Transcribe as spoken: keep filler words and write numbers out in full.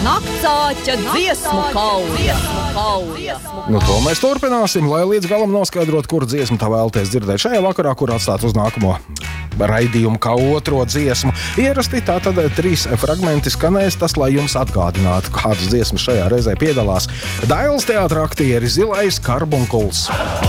Naktsāķa dziesmu kauja. Nu, to mēs turpināsim, lai līdz galam noskaidrot, kuru dziesmu tā vēlaties dzirdēt šajā vakarā, kur atstāt uz nākamo raidījumu kā otro dziesmu. Ierasti tātad trīs fragmenti skanēs, tas, lai jums atgādinātu, kādas dziesmas šajā reizē piedalās. Dailes teātra aktieri Zilais Karbunkuls.